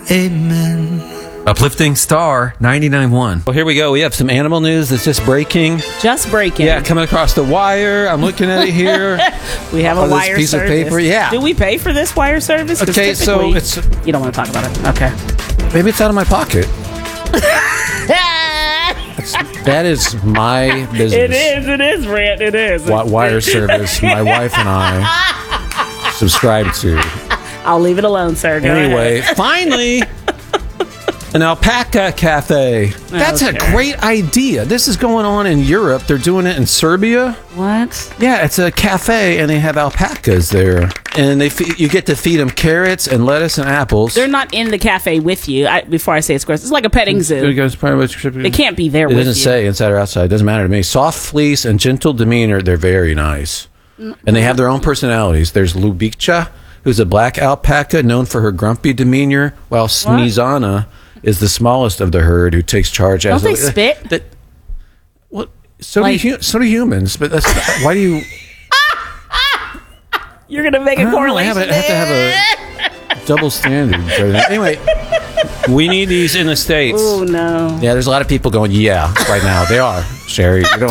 Amen. Uplifting Star 99.1. Well, here we go. We have some animal news that's just breaking. Just breaking. Yeah, coming across the wire. I'm looking at it here. We have a wire piece service. Of paper. Yeah. Do we pay for this wire service? 'Cause Okay, so it's... You don't want to talk about it. Okay. Maybe it's out of my pocket. That is my business. It is, Rant. It is. Wire service my wife and I subscribe to. I'll leave it alone, sir. Go Anyway, ahead. finally, an alpaca cafe. That's a great idea. This is going on in Europe. They're doing it in Serbia. What? Yeah, it's a cafe, and they have alpacas there. And you get to feed them carrots and lettuce and apples. They're not in the cafe with you. Before I say it's gross, it's like a petting zoo. They can't be there with you. It doesn't say inside or outside. It doesn't matter to me. Soft fleece and gentle demeanor. They're very nice. And they have their own personalities. There's Lubicha, who's a black alpaca known for her grumpy demeanor, while Smizana is the smallest of the herd who takes charge. Don't they spit? Well, so do humans. But that's why do you? You're gonna make a correlation. I have to have a double standard. Anyway, we need these in the States. Oh no. Yeah, there's a lot of people going, yeah, right now. They are, Sherry. You don't